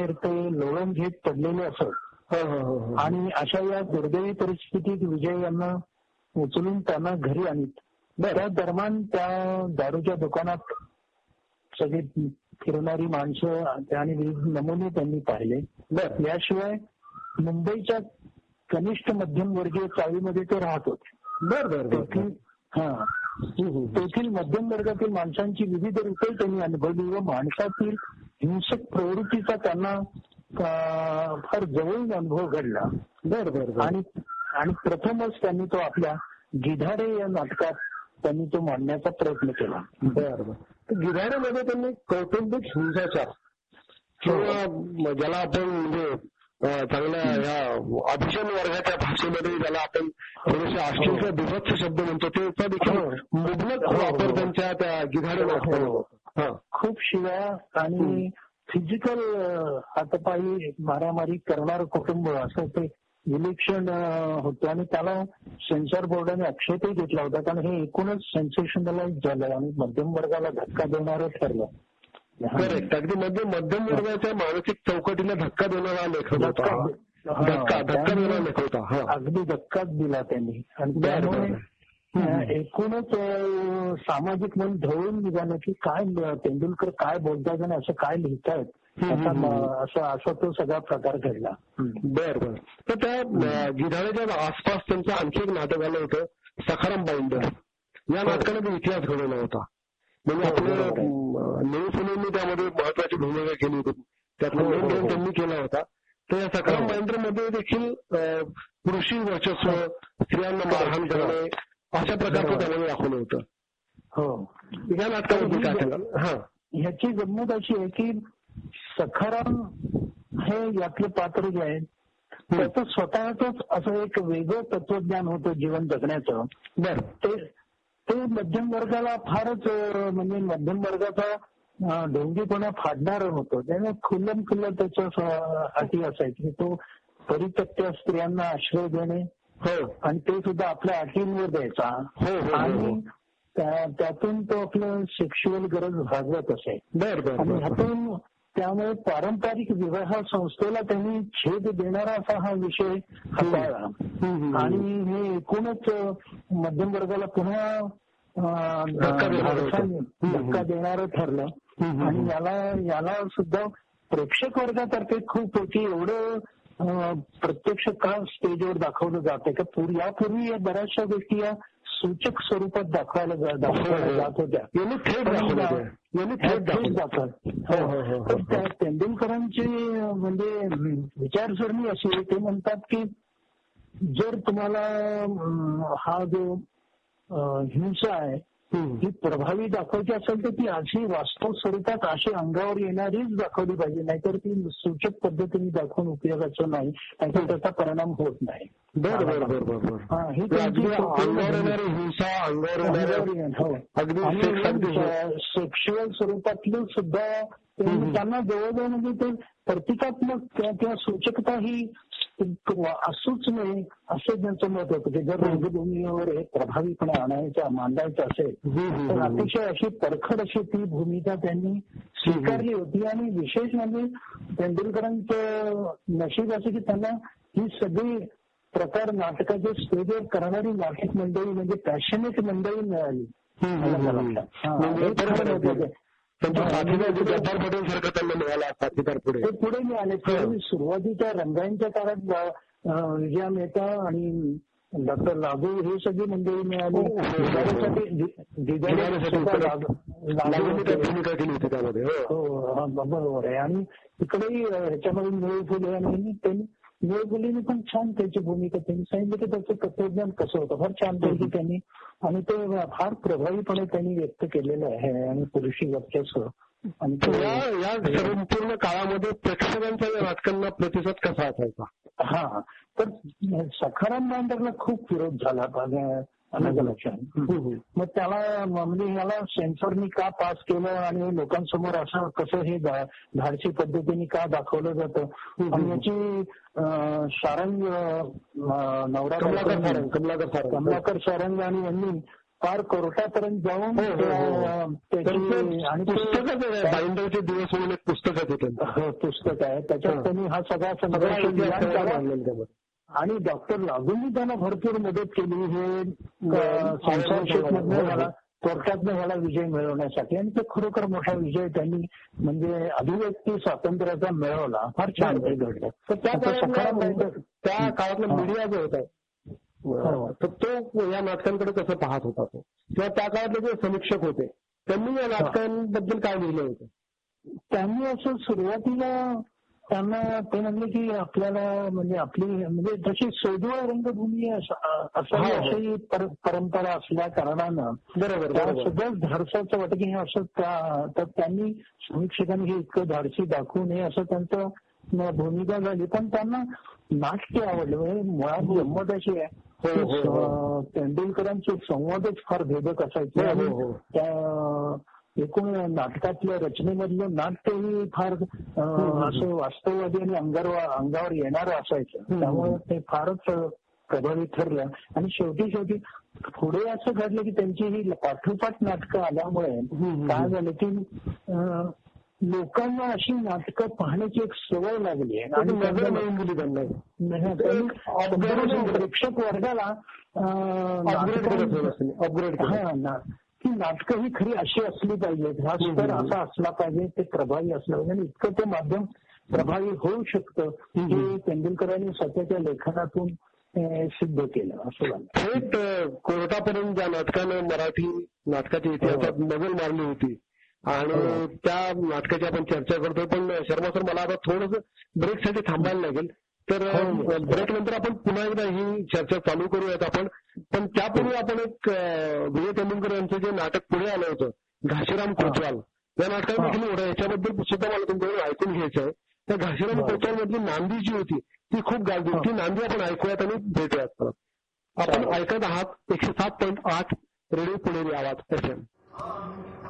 बाहेर ते लोळून घेत पडलेले असत आणि अशा या दुर्दैवी परिस्थितीत विजय यांना उचलून त्यांना घरी आणीत. त्या दरम्यान त्या दारूच्या दुकानात सगळी फिरणारी माणसं आणि विविध नमुने त्यांनी पाहिले. याशिवाय मुंबईच्या कनिष्ठ मध्यमवर्गीय चाळीमध्ये ते राहत होते. तेथील मध्यम वर्गातील माणसांची विविध रूपे त्यांनी अनुभवली व माणसातील हिंसक प्रवृत्तीचा त्यांना फार जवळून अनुभव घडला. आणि प्रथमच त्यांनी तो आपल्या गिधाडे या नाटकात त्यांनी तो मांडण्याचा प्रयत्न केला. गिधाड्यामध्ये त्यांनी कौटुंबिक हिंसाचार किंवा ज्याला आपण म्हणजे चांगल्या ह्या अभिजन वर्गाच्या भाषेमध्ये ज्याला आपण थोडेसे अश्लील बिभत्स शब्द म्हणतो ते देखील मुबलक वापर त्यांच्या त्या गिधाडे नाटकाला. खूप शिव्या आणि फिजिकल हातपायी मारामारी करणारं कुटुंब असं ते विलक्षण होतं आणि त्याला सेन्सॉर बोर्डाने आक्षेपही घेतला होता कारण हे एकूणच सेन्सेशनलाइज झालं आणि मध्यम वर्गाला धक्का देणारं ठरलं. करेक्ट. अगदी मध्यम वर्गाच्या मानसिक चौकटीला धक्का देणारा लेखक होता. धक्का देणारा लेखक होता. अगदी धक्काच दिला त्यांनी आणि त्यामुळे एकूणच सामाजिक मन ढवळून निघालं की काय तेंडुलकर काय बोलतात आणि असं काय लिहितायत असा तो सगळा प्रकार घडला. बरं. तर त्या गिधाड्याच्या आसपास त्यांचं आणखी एक नाटक आलं होतं सखाराम बाइंडर. या नाटकाने इतिहास घडवला होता. म्हणजे आपलं नेहरू फुलेंनी त्यामध्ये महत्वाची भूमिका केली होती. त्यातला मेन रोल त्यांनी केला होता. तर या सखाराम बाइंडर मध्ये देखील पुरुषी वर्चस्व, स्त्रियांना मारहाण करणे अशा प्रकारचं त्यामध्ये दाखवलं होतं. या नाटकामध्ये काय सांगाल? ह्याची गंमत अशी आहे की सखाराम हे यातले पात्र जे आहे त्याचं स्वतःच असं एक वेगळं तत्वज्ञान होतं जीवन जगण्याचं. ते मध्यम वर्गाला फारच म्हणजे मध्यम वर्गाचा ढोंगीपणा फाडणारं होतं. त्याने खुल्लम त्याच्या अटी असायची. तो परित्यक्त्या स्त्रियांना आश्रय देणे आणि ते सुद्धा आपल्या अटींवर द्यायचा आणि त्यातून तो आपलं सेक्शुअल गरज भागवत असे. आणि ह्यातून त्यामुळे पारंपरिक विवाह संस्थेला त्यांनी छेद देणारा असा हा विषय हाताळला आणि हे एकूणच मध्यम वर्गाला पुन्हा धक्का देणारं ठरलं. आणि याला सुद्धा प्रेक्षक वर्गातर्फे खूप की एवढं प्रत्यक्ष का स्टेजवर दाखवलं जाते का यापूर्वी या बऱ्याचशा गोष्टी या सूचक स्वरूपात दाखवायला जात होत्या. तेंडुलकरांची म्हणजे विचारसरणी अशी ते म्हणतात की जर तुम्हाला हा जो हिंसा आहे ही प्रभावी दाखवायची असेल तर ती अशी वास्तव स्वरूपात अशी अंगावर येणारीच दाखवली पाहिजे. नाहीतर ती सूचक पद्धतीने दाखवून उपयोगाचं नाही. नाहीतर त्याचा परिणाम होत नाही. सेक्शुअल स्वरूपातलं सुद्धा त्यांना जवळजवळ म्हणजे ते प्रतिकात्मक किंवा सूचकता ही असूच नाही असं त्यांचं मत होतं की जर रंगभूमीवर हे प्रभावीपणे मांडायचं असेल तर अतिशय अशी परखड अशी ती भूमिका त्यांनी स्वीकारली होती. आणि विशेष म्हणजे तेंडुलकरांचं नशीब असं की त्यांना ही सगळी प्रकार नाटकाचे स्टेजवर करणारी नाटक मंडळी म्हणजे पॅशनेट मंडळी मिळाली. ते पुढे मिळाले. सुरुवातीच्या रंगांच्या काळात विजया मेहता आणि डॉक्टर लागू ही सगळी मंडळी मिळाली. बरोबर आहे. आणि तिकडेही ह्याच्यामध्ये निळू फुले आणि त्यांनी निळू फुलेंनी पण छान त्याची भूमिका त्यांनी सांगितलं की त्याचं तत्वज्ञान कसं होतं फार छान पैकी त्यांनी आणि ते फार प्रभावीपणे त्यांनी व्यक्त केलेलं आहे. आणि पुरुषी वर्चस्व आणि या संपूर्ण काळामध्ये प्रेक्षकांचा या नाटकांना प्रतिसाद कसा असायचा? तर सखाराम बाइंडरला खूप विरोध झाला अलग लक्षात. मग त्याला म्हणजे याला सेन्सॉरनी का पास केलं आणि लोकांसमोर असं कसं हे धाडसी पद्धतीने का दाखवलं जातं आणि याची सारंग नवरा कमलाकर सारंग आणि यांनी फार कोर्टापर्यंत जाऊन त्याची आणि बाइंडरचे दिवस म्हणून एक पुस्तक आहे त्यांचं. पुस्तक आहे त्याच्यात त्यांनी हा सगळा संघर्ष आणि डॉक्टर लागूंनी त्यांना भरपूर मदत केली हे सेन्सॉरशिपमधनं मला कोर्टातनं ह्याला विजय मिळवण्यासाठी. आणि तो खरोखर मोठा विजय त्यांनी म्हणजे अभिव्यक्ती स्वातंत्र्याचा मिळवला. फार छान काही घडलं. तर त्या काळातला मीडिया जो होता तर तो या नाटकांकडे कसं पाहत होता तो, किंवा त्या काळातले जे समीक्षक होते त्यांनी या नाटकांबद्दल काय लिहिलं होतं? त्यांनी असं सुरुवातीला त्यांना ते म्हणले की आपल्याला म्हणजे आपली म्हणजे जशी सोजवळ रंगभूमी असावी अशी परंपरा असल्या कारणानं बरोबर सगळंच धाडसाचं वाटतं की हे असं तर त्यांनी समीक्षकांनी हे इतकं धाडसी दाखवू नये असं त्यांचं भूमिका झाली. पण त्यांना नाट्य आवडलं. म्हणजे मुळात गंमत अशी आहे तेंडुलकरांचे संवादच फार भेदक असायचे आणि त्या एकूण नाटकातल्या रचनेमधलं नाट्यही फार असं वास्तववादी आणि अंगावर येणारं असायचं. त्यामुळे ते फारच प्रभावी ठरलं. आणि शेवटी पुढे असं घडलं की त्यांची ही पाठोपाठ नाटकं आल्यामुळे काय झालं की लोकांना अशी नाटकं पाहण्याची एक सवय लागली आहे आणि प्रेक्षक वर्गाला की नाटकं ही खरी अशी असली पाहिजेत, हा स्तर असा असला पाहिजे, ते प्रभावी असलं पाहिजे. आणि इतकं ते माध्यम प्रभावी होऊ शकतं हे तेंडुलकरांनी स्वतःच्या लेखनातून सिद्ध केलं असं झालं. थेट कोर्टापर्यंत ज्या नाटकानं मराठी नाटकाच्या इतिहासात नजर मारली होती आणि त्या नाटकाची आपण चर्चा करतोय. पण शर्मा सर मला आता थोडंसं ब्रेकसाठी थांबायला लागेल, तर ब्रेक नंतर आपण पुन्हा एकदा ही चर्चा चालू करूयात आपण. पण त्यापूर्वी आपण एक विजय तेंडुलकर यांचं जे नाटक पुढे आलं होतं घाशीराम कोतवाल या नाटकाने देखील एवढं याच्याबद्दल सुद्धा मला तुमच्याकडून ऐकून घ्यायचं आहे. त्या घाशीराम कोतवाल मधली नांदी जी होती ती खूप गाजली. ती नांदी आपण ऐकूयात आणि भेटूयात. आपण ऐकत आहात 107.8 रेडिओ पुणेरी आवाज FM.